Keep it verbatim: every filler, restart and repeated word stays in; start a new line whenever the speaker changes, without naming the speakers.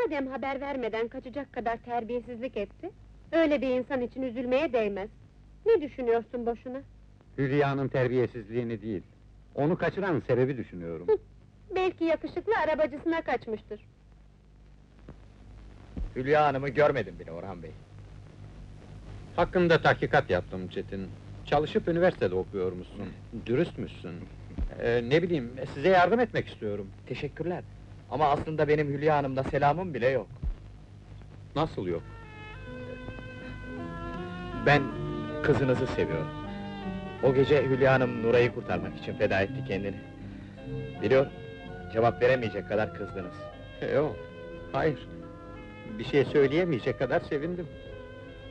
Madem haber vermeden kaçacak kadar terbiyesizlik etti, öyle bir insan için üzülmeye değmez. Ne düşünüyorsun boşuna?
Hülya'nın terbiyesizliğini değil, onu kaçıran sebebi düşünüyorum.
Hı, belki yakışıklı arabacısına kaçmıştır.
Hülya Hanım'ı görmedim bile Orhan Bey.
Hakkında tahkikat yaptım Çetin. Çalışıp üniversitede okuyormuşsun, dürüstmüşsün. Ee, ne bileyim, size yardım etmek istiyorum.
Teşekkürler. Ama aslında benim Hülya Hanım'la selamım bile yok.
Nasıl yok?
Ben kızınızı seviyorum. O gece Hülya Hanım Nuray'ı kurtarmak için feda etti kendini. Biliyorum, cevap veremeyecek kadar kızdınız.
Yok, hayır. Bir şey söyleyemeyecek kadar sevindim.